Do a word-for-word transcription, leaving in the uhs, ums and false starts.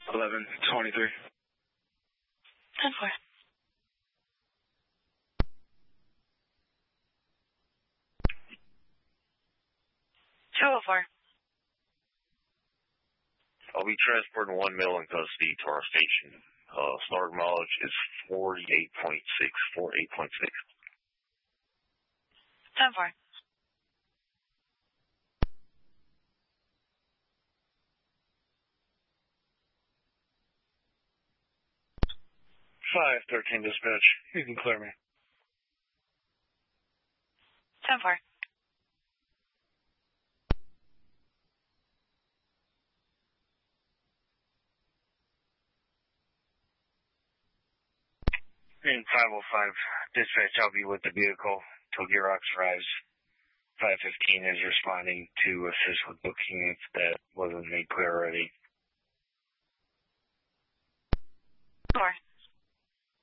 eleven twenty-three. ten four. two oh four. I'll be transporting one male in custody to our station. Uh, start mileage is forty-eight point six, forty-eight point six. ten four. five thirteen dispatch. You can clear me. ten four. In five oh five, dispatch, I'll be with the vehicle till Gearbox arrives. five fifteen is responding to assist with booking if that wasn't made clear already. Four.